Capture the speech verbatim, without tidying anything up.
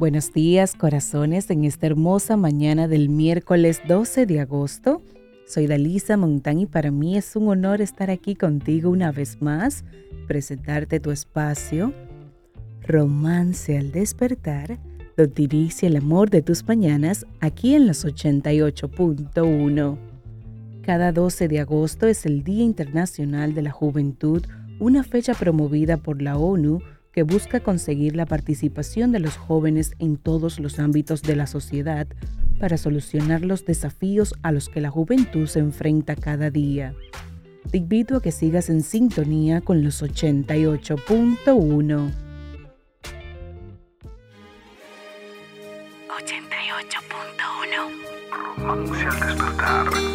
Buenos días, corazones, en esta hermosa mañana del miércoles doce de agosto. Soy Dalisa Montán y para mí es un honor estar aquí contigo una vez más, presentarte tu espacio, Romance al despertar, donde inicia el amor de tus mañanas aquí en los ochenta y ocho punto uno. Cada doce de agosto es el Día Internacional de la Juventud, una fecha promovida por la ONU que busca conseguir la participación de los jóvenes en todos los ámbitos de la sociedad para solucionar los desafíos a los que la juventud se enfrenta cada día. Te invito a que sigas en sintonía con los ochenta y ocho punto uno. ochenta y ocho punto uno. Romance al despertar.